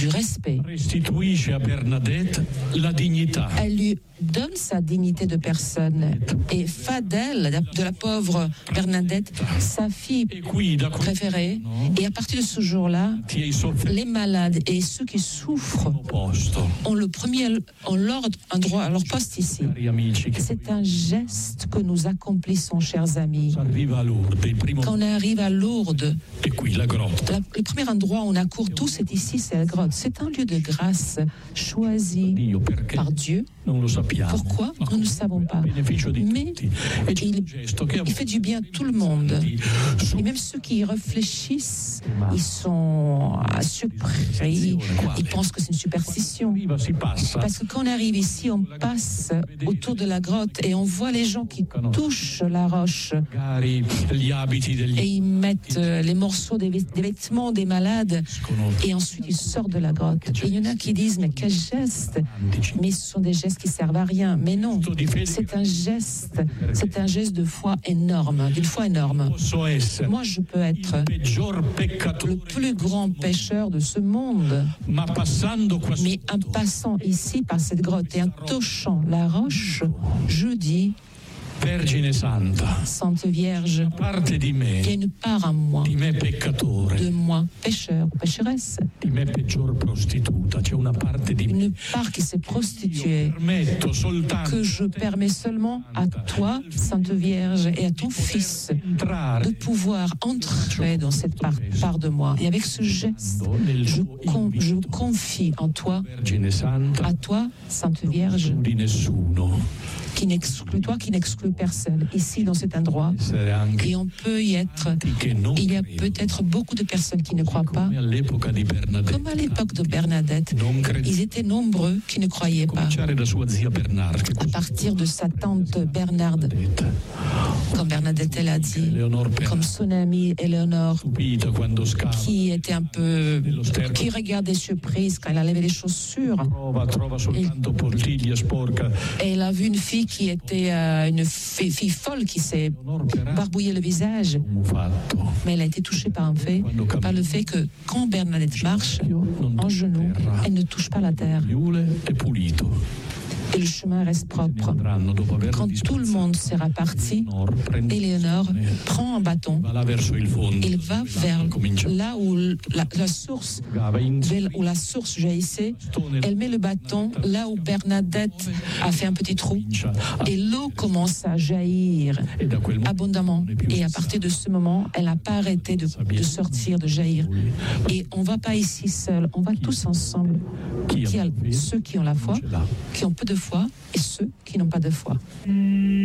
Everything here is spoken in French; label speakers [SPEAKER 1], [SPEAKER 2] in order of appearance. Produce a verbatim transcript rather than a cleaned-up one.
[SPEAKER 1] du respect.
[SPEAKER 2] Restituisce a Bernadette la dignità.
[SPEAKER 1] Elle lui donne sa dignité de personne et fait d'elle, de la pauvre Bernadette, sa fille préférée. Et à partir de ce jour-là, les malades et ceux qui souffrent ont le premier, ont leur, un droit à leur poste ici. C'est un geste que nous accomplissons, chers amis. Quand on arrive à Lourdes, la, le premier endroit où on accourt tous, c'est ici, c'est la grotte. C'est un lieu de grâce choisi par Dieu. Pourquoi? Nous ne savons pas. Mais il, il fait du bien à tout le monde. Et même ceux qui y réfléchissent, ils sont surpris. Ils pensent que c'est une superstition. Parce que quand on arrive ici, on passe autour de la grotte et on voit les gens qui touchent la roche. Et ils mettent les morceaux des vêtements des malades et ensuite ils sortent de la grotte. Et il y en a qui disent, mais quel geste! Mais ce sont des gestes qui servent à rien. Mais non, c'est un geste, c'est un geste de foi énorme, d'une foi énorme. Moi, je peux être le plus grand pécheur de ce monde. Mais en passant ici par cette grotte et en touchant la roche, je dis,
[SPEAKER 2] Vergine Santa,
[SPEAKER 1] Sainte Vierge,
[SPEAKER 2] parte di me,
[SPEAKER 1] il y a une part en moi,
[SPEAKER 2] di me peccatore,
[SPEAKER 1] de moi, pécheur ou pécheresse,
[SPEAKER 2] di me peggior prostituta, c'è una parte di me,
[SPEAKER 1] une part qui s'est prostituée, que je permets seulement à toi, Sainte Vierge, et à ton Fils, de pouvoir entrer dans cette part, part de moi. Et avec ce geste, je, con, je confie en toi, à toi, Sainte Vierge, qui n'exclut toi, qui n'exclut personne, ici dans cet endroit. Et on peut y être. Il y a peut-être beaucoup de personnes qui ne croient pas. Comme à l'époque de Bernadette, ils étaient nombreux qui ne croyaient pas. À partir de sa tante Bernarde, comme Bernadette elle a dit, comme son amie Éléonore, qui était un peu, qui regardait surprise quand elle enlevait les chaussures. Et elle a vu une fille qui était euh, une fille, fille folle qui s'est barbouillé le visage. Mais elle a été touchée par un fait, par le fait que quand Bernadette marche en genoux, elle ne touche pas la terre. Et le chemin reste propre. Quand tout le monde sera parti, Éléonore prend un bâton, il va vers là où la, la source, où la source jaillissait, elle met le bâton là où Bernadette a fait un petit trou, et l'eau commence à jaillir abondamment. Et à partir de ce moment, elle n'a pas arrêté de, de sortir, de jaillir. Et on ne va pas ici seul, on va tous ensemble. Qui a, ceux qui ont la foi, qui ont peu de foi, et ceux qui n'ont pas de foi.